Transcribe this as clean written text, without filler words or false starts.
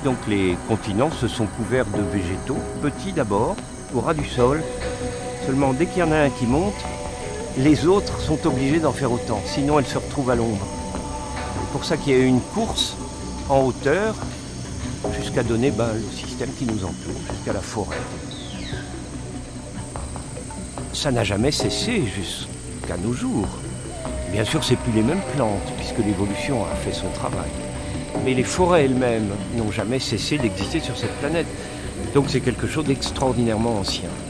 Donc les continents se sont couverts de végétaux, petits d'abord, au ras du sol. Seulement dès qu'il y en a un qui monte, les autres sont obligés d'en faire autant, sinon elles se retrouvent à l'ombre. C'est pour ça qu'il y a eu une course en hauteur jusqu'à donner le système qui nous entoure, jusqu'à la forêt. Ça n'a jamais cessé jusqu'à nos jours. Bien sûr, c'est plus les mêmes plantes, puisque l'évolution a fait son travail. Mais les forêts elles-mêmes n'ont jamais cessé d'exister sur cette planète. Donc c'est quelque chose d'extraordinairement ancien.